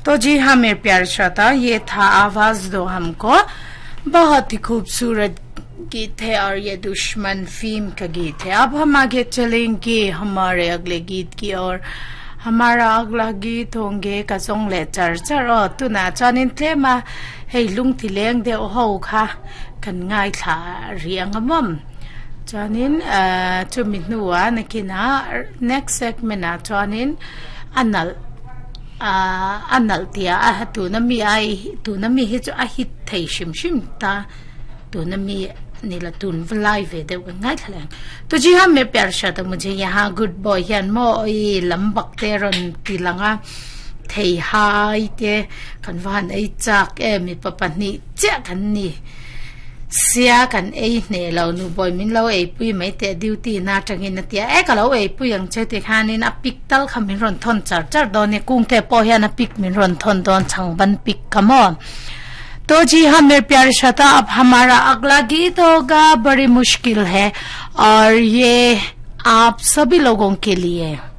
तो जी हाँ मेरे प्यारे श्रोता, ये था आवाज दो हमको, बहुत ही खूबसूरत गीत है और ये दुश्मन फिल्म का गीत है। अब हम आगे चलेंगे हमारे अगले गीत की और हमारा अगला गीत होंगे कसोंग ले चर्चर और तुना चानिन मा हे लुंग थिलेंग दे हो खा kan ngai tha riang amom chanin chumit nuwa nakina next segment na chanin anal tia tu na mi hi chu a hit thei shim ta tu na mi नीला तून लाइव है देव गंगाई थलें तो जी हाँ मेरे प्यार शादा मुझे यहाँ गुड बॉय यान मो ये लंबक तेरन तिलंगा थे हाई ते कन्वान ए चाक ए मी पपनी चकनी सिया कन ए ने लो नु बॉय मिन लो ए पुई mai te duty na tangin na tia e ka lo e pu yang che te khanin a piktal khamin ron thon char don ne kung te po hian a pik min ron thon don chang ban pik kamo तो जी हाँ मेरे प्यारे श्रोता, अब हमारा अगला गीत होगा बड़ी मुश्किल है और ये आप सभी लोगों के लिए